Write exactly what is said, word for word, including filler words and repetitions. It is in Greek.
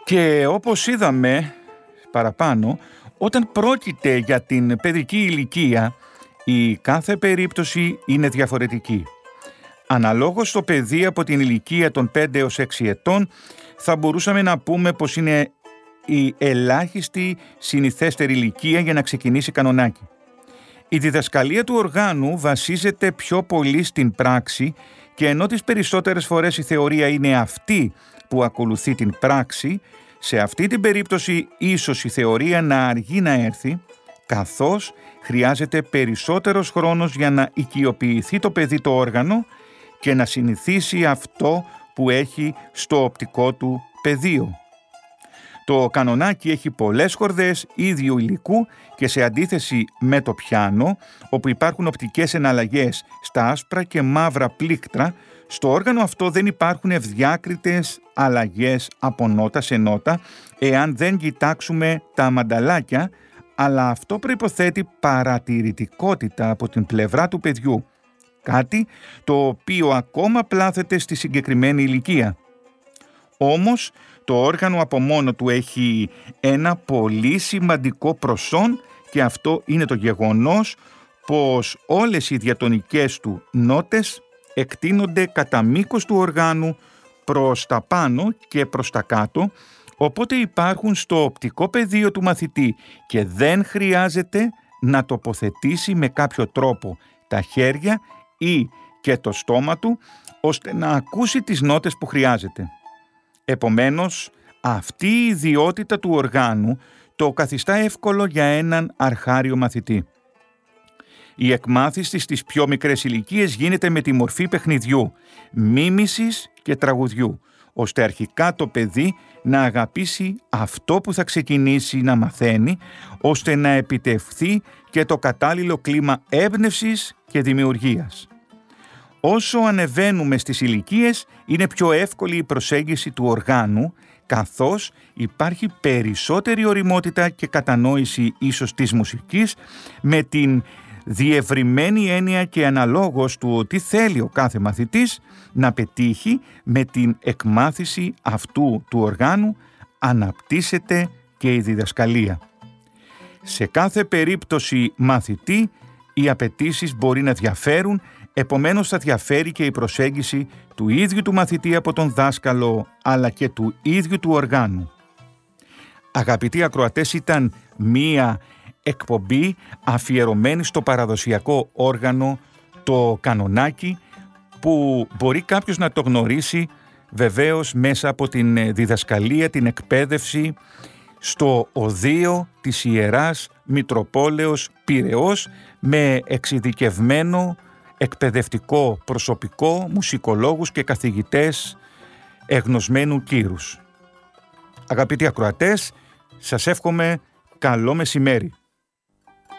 Και όπως είδαμε παραπάνω, όταν πρόκειται για την παιδική ηλικία, η κάθε περίπτωση είναι διαφορετική. Αναλόγως στο παιδί από την ηλικία των πέντε έως έξι ετών, θα μπορούσαμε να πούμε πως είναι η ελάχιστη συνηθέστερη ηλικία για να ξεκινήσει κανονάκι. Η διδασκαλία του οργάνου βασίζεται πιο πολύ στην πράξη και ενώ τις περισσότερες φορές η θεωρία είναι αυτή που ακολουθεί την πράξη, σε αυτή την περίπτωση ίσως η θεωρία να αργεί να έρθει, καθώς χρειάζεται περισσότερος χρόνος για να οικειοποιηθεί το παιδί το όργανο και να συνηθίσει αυτό που έχει στο οπτικό του πεδίο. Το κανονάκι έχει πολλές χορδές ίδιου υλικού και σε αντίθεση με το πιάνο, όπου υπάρχουν οπτικές εναλλαγές στα άσπρα και μαύρα πλήκτρα, στο όργανο αυτό δεν υπάρχουν ευδιάκριτες αλλαγές από νότα σε νότα, εάν δεν κοιτάξουμε τα μανταλάκια, αλλά αυτό προϋποθέτει παρατηρητικότητα από την πλευρά του παιδιού, κάτι το οποίο ακόμα πλάθεται στη συγκεκριμένη ηλικία. Όμως, το όργανο από μόνο του έχει ένα πολύ σημαντικό προσόν και αυτό είναι το γεγονός πως όλες οι διατονικές του νότες εκτείνονται κατά μήκος του οργάνου προς τα πάνω και προς τα κάτω, οπότε υπάρχουν στο οπτικό πεδίο του μαθητή και δεν χρειάζεται να τοποθετήσει με κάποιο τρόπο τα χέρια ή και το στόμα του ώστε να ακούσει τις νότες που χρειάζεται. Επομένως, αυτή η ιδιότητα του οργάνου το καθιστά εύκολο για έναν αρχάριο μαθητή. Η εκμάθηση στις πιο μικρές ηλικίες γίνεται με τη μορφή παιχνιδιού, μίμησης και τραγουδιού, ώστε αρχικά το παιδί να αγαπήσει αυτό που θα ξεκινήσει να μαθαίνει, ώστε να επιτευχθεί και το κατάλληλο κλίμα έμπνευσης και δημιουργίας. Όσο ανεβαίνουμε στις ηλικίες, είναι πιο εύκολη η προσέγγιση του οργάνου, καθώς υπάρχει περισσότερη ωριμότητα και κατανόηση ίσως της μουσικής, με την διευρυμένη έννοια και αναλόγως του τι θέλει ο κάθε μαθητής να πετύχει με την εκμάθηση αυτού του οργάνου, αναπτύσσεται και η διδασκαλία. Σε κάθε περίπτωση μαθητή, οι απαιτήσεις μπορεί να διαφέρουν, επομένως θα διαφέρει και η προσέγγιση του ίδιου του μαθητή από τον δάσκαλο, αλλά και του ίδιου του οργάνου. Αγαπητοί ακροατές, ήταν μία εκπομπή αφιερωμένη στο παραδοσιακό όργανο, το κανονάκι, που μπορεί κάποιος να το γνωρίσει βεβαίως μέσα από την διδασκαλία, την εκπαίδευση στο οδείο της Ιεράς Μητροπόλεως Πειραιώς, με εξειδικευμένο εκπαιδευτικό προσωπικό, μουσικολόγους και καθηγητές εγνωσμένου κύρους. Αγαπητοί ακροατές, σας εύχομαι καλό μεσημέρι.